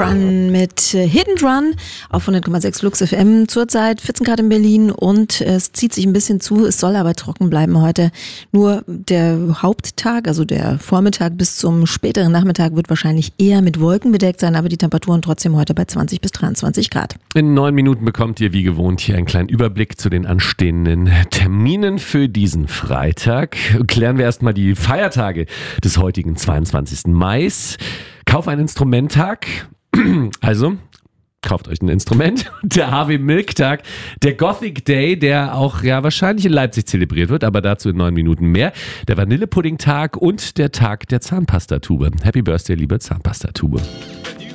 Run mit Hidden Run auf 100,6 Lux FM. Zurzeit 14 Grad in Berlin und es zieht sich ein bisschen zu. Es soll aber trocken bleiben heute. Nur der Haupttag, also der Vormittag bis zum späteren Nachmittag wird wahrscheinlich eher mit Wolken bedeckt sein, aber die Temperaturen trotzdem heute bei 20 bis 23 Grad. In 9 Minuten bekommt ihr wie gewohnt hier einen kleinen Überblick zu den anstehenden Terminen für diesen Freitag. Klären wir erstmal die Feiertage des heutigen 22. Mai. Kauf ein Instrumenttag, also kauft euch ein Instrument. Der HW Milk Tag, der Gothic Day, der auch wahrscheinlich in Leipzig zelebriert wird, aber dazu in 9 Minuten mehr. Der Vanillepudding Tag und der Tag der Zahnpastatube. Happy Birthday, liebe Zahnpastatube.